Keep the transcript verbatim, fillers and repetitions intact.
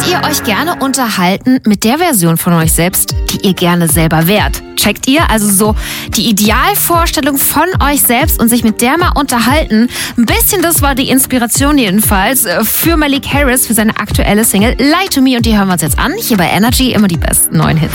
ihr euch gerne unterhalten mit der Version von euch selbst, die ihr gerne selber wärt? Checkt ihr also so die Idealvorstellung von euch selbst und sich mit der mal unterhalten? Ein bisschen das war die Inspiration jedenfalls für Malik Harris für seine aktuelle Single Lie to Me und die hören wir uns jetzt an. Hier bei Energy immer die besten neuen Hits.